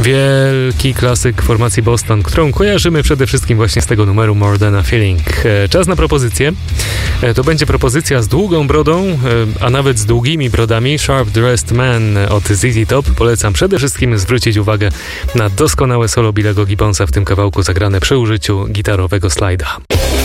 Wielki klasyk formacji Boston, którą kojarzymy przede wszystkim właśnie z tego numeru More Than a Feeling. Czas na propozycję. To będzie propozycja z długą brodą, a nawet z długimi brodami. Sharp Dressed Man od ZZ Top. Polecam przede wszystkim zwrócić uwagę na doskonałe solo Billego Gibbonsa w tym kawałku zagrane przy użyciu gitarowego slajda.